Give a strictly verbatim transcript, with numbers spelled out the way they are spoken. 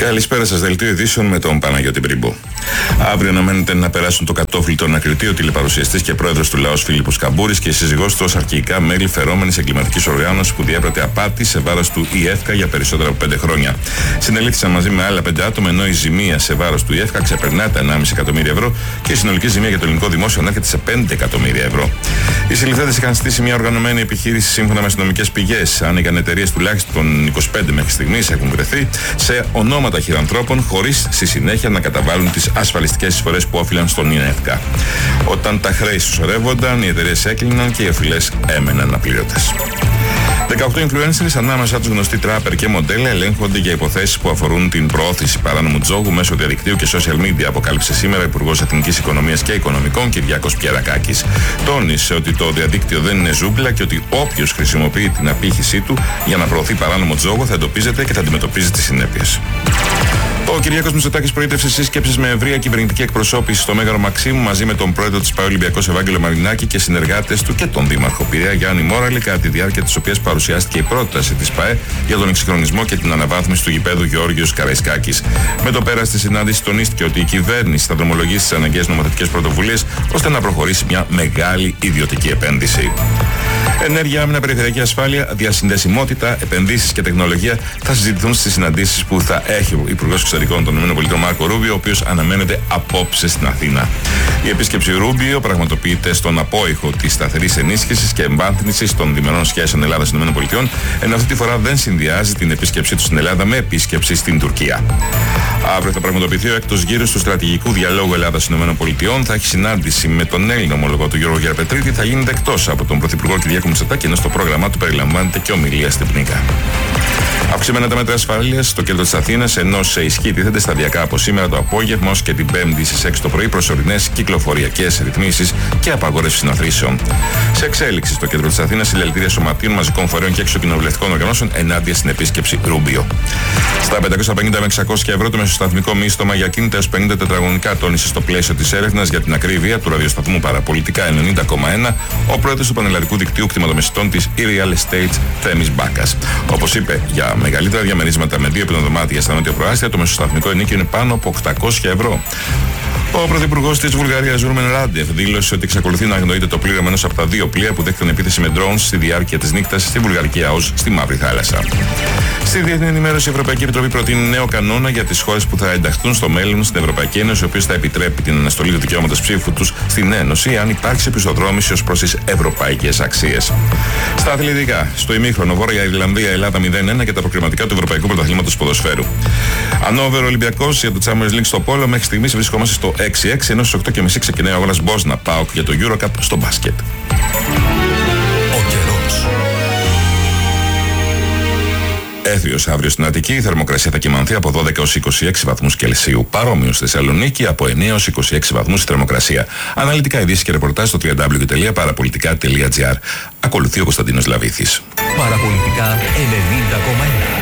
Καλησπέρα σας, δελτίο ειδήσεων με τον Παναγιώτη Μπρίμπο. Αύριο αναμένεται να περάσουν το κατόφλι των ακριτή ο τηλεπαρουσιαστής και πρόεδρος του Λαός Φίλιππος Καμπούρης και η σύζυγός του ως αρχικά μέλη φερόμενης εγκληματικής οργάνωσης που διέπρατε απάτη σε βάρος του ΙΕΦΚΑ για περισσότερα από πέντε χρόνια. Συνελήφθησαν μαζί με άλλα πέντε άτομα, ενώ η ζημία σε βάρος του ΙΕΦΚΑ ξεπερνά τα ενάμιση εκατομμύρια ευρώ και η συνολική ζημία για το ελληνικό δημόσιο ανέρχεται σε πέντε εκατομμύρια ευρώ. Οι συλληφθέντες είχαν στήσει μια οργανωμένη επιχείρηση σύμφωνα με αστυνομικές πηγές. Άνοιγαν εταιρείες τουλάχιστον είκοσι πέντε μέχρι στιγμής, έχουν βρεθεί σε ονόματα χειρανθρώπων, χωρίς στη συνέχεια να καταβάλουν τις ασφαλιστικές εισφορές που όφυλαν στον ΙΕΦΚΑ. Όταν τα χρέη συσσωρεύονταν, οι εταιρείες έκλειναν και οι οφειλές έμεναν απλήρωτες. δεκαοκτώ influencers, ανάμεσά τους γνωστοί τράπερ και μοντέλα, ελέγχονται για υποθέσεις που αφορούν την προώθηση παράνομου τζόγου μέσω διαδικτύου και social media, αποκάλυψε σήμερα ο Υπουργός Εθνικής Οικονομίας και Οικονομικών Κυριάκος Πιερακάκης. Τόνισε ότι το διαδίκτυο δεν είναι ζούγκλα και ότι όποιος χρησιμοποιεί την απήχησή του για να προωθεί παράνομο τζόγο θα εντοπίζεται και θα αντιμετωπίζει τις συνέπειες. Ο Κυριάκος Μητσοτάκης προείδευσε σύσκεψης με ευρεία κυβερνητική εκπροσώπηση στο Μέγαρο Μαξίμου μαζί με τον πρόεδρο της ΠΑΕ Ολυμπιακός Ευάγγελο Μαρινάκη και συνεργάτες του και τον Δήμαρχο Πειραιά Γιάννη Μόραλη, κατά τη διάρκεια της οποίας παρουσιάστηκε η πρόταση της ΠΑΕ για τον εξυγχρονισμό και την αναβάθμιση του γηπέδου Γεώργιος Καραϊσκάκης. Με το πέρας της συνάντησης τονίστηκε ότι η κυβέρνηση θα δρομολογήσει τις αναγκαίες νομοθετικές πρωτοβουλίες ώστε να προχωρήσει μια μεγάλη ιδιωτική επένδυση. Ενέργεια, άμυνα, περιφερειακή ασφάλεια, διασυνδεσιμότητα, επενδύσεις και τεχνολογία θα συζητηθούν στις συναντήσεις που θα έχει ο Υπουργός Εξωτερικών των ΗΠΑ Μάρκο Ρούμπιο, ο οποίος αναμένεται απόψε στην Αθήνα. Η επίσκεψη Ρούμπιο πραγματοποιείται στον απόϊχο της σταθερής ενίσχυσης και εμβάθυνσης των διμερών σχέσεων Ελλάδα-ΗΠΑ, ενώ αυτή τη φορά δεν συνδυάζει την επίσκεψή του στην Ελλάδα με επίσκεψη στην Τουρκία. Αύριο θα πραγματοποιηθεί ο έκτος γύρος του στρατηγικού διαλόγου Ελλάδα-ΗΠΑ. Θα έχει συνάντηση με τον Έλληνα ομολογό του Γιώργο Γεραπετρίτη, θα γίνεται εκτός από τον Πρωθυπουργό Κυριάκο Μητσοτάκη, ενώ στο πρόγραμμά του περιλαμβάνεται και ομιλία στην Πνίκα. Αυξημένα τα μέτρα ασφάλειας στο κέντρο της Αθήνας, ενώ σε ισχύ τίθενται σταδιακά από σήμερα το απόγευμα ως και την Πέμπτη στις έξι το πρωί προσωρινές κυκλοφοριακές ρυθμίσεις και απαγόρευση συναθρήσεων. Σε εξέλιξη στο κέντρο της Αθήνας, συλλαλητήρια σωματείων, μαζικών φορέων και εξωκοινοβουλευτικών οργανώσεων ενάντια στην επίσκεψη Ρούμπιο. Στα πεντακόσια πενήντα με εξακόσια ευρώ το μεσοσταθμικό μίστομα για κίνητα έως πενήντα τετραγωνικά, τόνισε στο πλαίσιο της έρευνας για την ακρίβεια του ραδιοσταθμού Παραπολιτικά ενενήντα κόμμα ένα ο πρόεδρος του πανελλαδικού δικτύου κτηματομεσητών της e-Real Estate, Θέμης Μπάκας. Όπως είπε, για μεγαλύτερα διαμερίσματα με δύο επιδομάτια στα νότια προάστια, το μεσοσταθμικό ενίκιο είναι πάνω από οκτακόσια ευρώ. Ο πρωθυπουργός της Βουλγαρίας, Ρουμεν Ράντεφ, δήλωσε ότι εξακολουθεί να αγνοείται το πλήρωμα ενός από τα δύο πλοία που δέχτηκαν επίθεση με drones στη διάρκεια της νύχτας στη βουλγαρική ΑΟΣ στη Μαύρη Θάλασσα. Στη Διεθνή Ενημέρωση, η Ευρωπαϊκή Επιτροπή προτείνει νέο κανόνα για τις χώρες που θα ενταχθούν στο μέλλον στην Ευρωπαϊκή Ένωση, ο οποίος θα επιτρέπει την αναστολή του δικαιώματος ψήφου τους στην Ένωση, αν υπάρξει επισοδρόμηση ως προς τις ευρωπαϊκές αξίες. Στα αθλητικά, στο ημίχρονο, Βόρεια Ιρλανδία, Ελλάδα μηδέν ένα και τα προκριματικά του Ευρωπαϊκού Πρωταθλήματος Ποδοσφαίρου. Ανόβερο Ολυμπιακός για το Champions League στο Πόλο, μέχρι στιγμής βρισκόμαστε στο έξι έξι, ενώ στις οκτώ και μισή ξεκινάει ο αγώνας Μπόσνα ΠΑΟΚ για το EuroCup στο μπάσκετ. Ο καιρός. Έθριος αύριο στην Αττική, η θερμοκρασία θα κυμανθεί από δώδεκα έως είκοσι έξι βαθμούς Κελσίου. Παρόμοιο στη Θεσσαλονίκη, από εννέα έως είκοσι έξι βαθμούς η θερμοκρασία. Αναλυτικά ειδήσεις και ρεπορτάζ στο double-u double-u double-u τελεία παραπολιτικά τελεία τζι άρ. Ακολουθεί ο Κωνσταντίνος Λαβήθης. Παραπολιτικά ενενήντα κόμμα ένα.